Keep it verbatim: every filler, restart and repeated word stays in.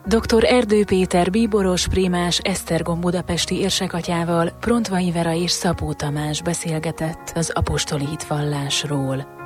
doktor Erdő Péter bíboros, prímás, Esztergom budapesti érsekatyával Prontvai Vera és Szabó Tamás beszélgetett az apostoli hitvallásról.